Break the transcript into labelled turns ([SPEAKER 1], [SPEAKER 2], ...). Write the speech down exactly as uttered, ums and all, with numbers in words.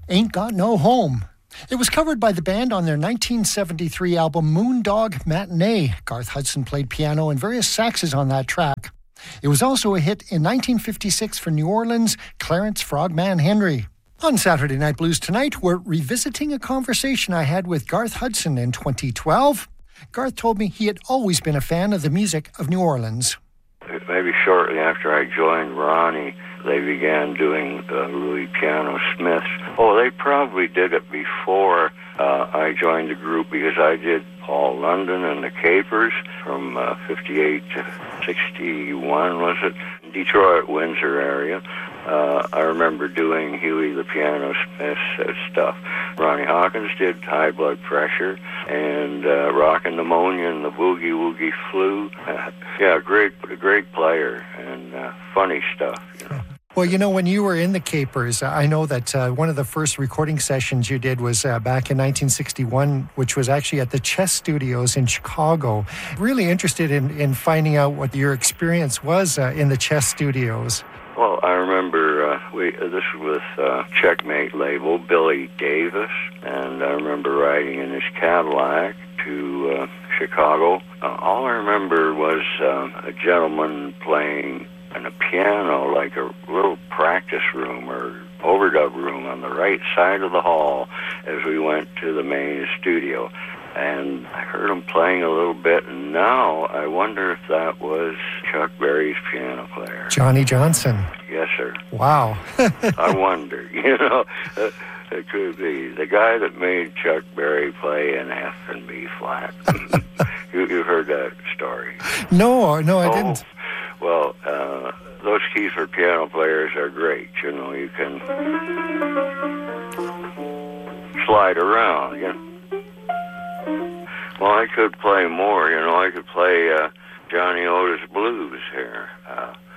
[SPEAKER 1] Ain't Got No Home. It was covered by the band on their nineteen seventy-three album Moondog Matinee. Garth Hudson played piano and various saxes on that track. It was also a hit in nineteen fifty-six for New Orleans' Clarence Frogman Henry. On Saturday Night Blues tonight, we're revisiting a conversation I had with Garth Hudson in twenty twelve. Garth told me he had always been a fan of the music of New Orleans.
[SPEAKER 2] Maybe shortly after I joined Ronnie, they began doing uh, Louis Piano Smiths. Oh, they probably did it before uh, I joined the group, because I did Paul London and the Capers from uh, fifty-eight to sixty-one, was it? Detroit, Windsor area. Uh, I remember doing Huey the Piano Smith uh, stuff. Ronnie Hawkins did High Blood Pressure, and uh, Rockin' Pneumonia and the Boogie Woogie Flu. Uh, yeah, great, great player, and uh, funny stuff, you know.
[SPEAKER 1] Well, you know, when you were in the Capers, I know that uh, one of the first recording sessions you did was uh, back in nineteen sixty-one, which was actually at the Chess Studios in Chicago. Really interested in, in finding out what your experience was uh, in the Chess Studios.
[SPEAKER 2] Well, I remember uh, we uh, this was with uh, Checkmate label, Billy Davis, and I remember riding in his Cadillac to uh, Chicago. Uh, all I remember was uh, a gentleman playing on a piano, like a little practice room or overdub room on the right side of the hall as we went to the main studio. And I heard him playing a little bit, and now I wonder if that was Chuck Berry's piano player.
[SPEAKER 1] Johnny Johnson.
[SPEAKER 2] Yes, sir.
[SPEAKER 1] Wow.
[SPEAKER 2] I wonder, you know, uh, it could be. The guy that made Chuck Berry play an F and B flat. you, you heard that story?
[SPEAKER 1] No, no, I
[SPEAKER 2] oh,
[SPEAKER 1] didn't.
[SPEAKER 2] Well, uh, those keys for piano players are great. You know, you can slide around, you know. Well, I could play more, you know. I could play uh, Johnny Otis Blues here. Uh,